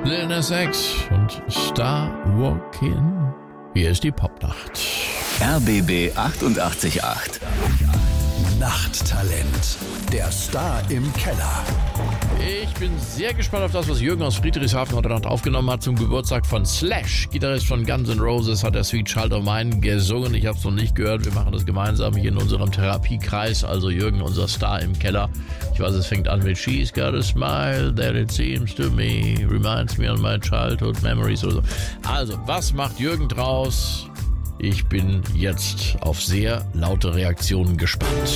Lil Nas X und Star Walking. Hier ist die Popnacht. RBB 88.8. Nachttalent. Der Star im Keller. Ich bin sehr gespannt auf das, was Jürgen aus Friedrichshafen heute Nacht aufgenommen hat zum Geburtstag von Slash. Gitarrist von Guns N' Roses hat der Sweet Child of Mine gesungen. Ich habe es noch nicht gehört. Wir machen das gemeinsam hier in unserem Therapiekreis. Also Jürgen, unser Star im Keller. Ich weiß, es fängt an mit She's got a smile that it seems to me reminds me on my childhood memories oder so. Also, was macht Jürgen draus? Ich bin jetzt auf sehr laute Reaktionen gespannt.